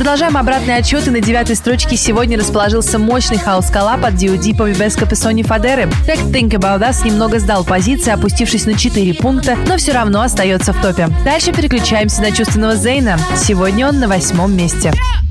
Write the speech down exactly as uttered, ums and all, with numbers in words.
Продолжаем обратный отчет, и на девятой строчке сегодня расположился мощный хаус-коллаб от ди о ди по Без Капюсони Фадеры. Трек Think About Us немного сдал позиции, опустившись на четыре пункта, но все равно остается в топе. Дальше переключаемся на чувственного Зейна. Сегодня он на восьмом месте.